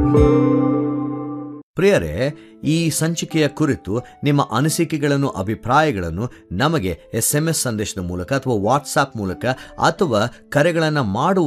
ಪ್ರಿಯರೇ, ಈ ಸಂಚಿಕೆಯ ಕುರಿತು ನಿಮ್ಮ ಅನಿಸಿಕೆಗಳನ್ನು, ಅಭಿಪ್ರಾಯಗಳನ್ನು ನಮಗೆ SMS ಸಂದೇಶದ ಮೂಲಕ ಅಥವಾ ವಾಟ್ಸಾಪ್ ಮೂಲಕ ಅಥವಾ ಕರೆಗಳನ್ನು ಮಾಡುವ